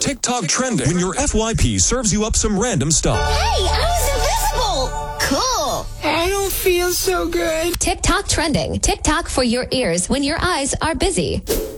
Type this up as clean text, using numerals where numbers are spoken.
TikTok trending when your FYP serves you up some random stuff. Hey, I was invisible! Cool! I don't feel so good. TikTok trending. TikTok for your ears when your eyes are busy.